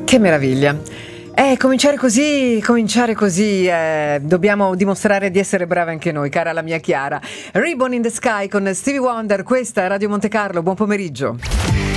Che meraviglia. Cominciare così, dobbiamo dimostrare di essere brave anche noi, cara la mia Chiara. Ribbon in the Sky con Stevie Wonder, questa è Radio Monte Carlo, buon pomeriggio.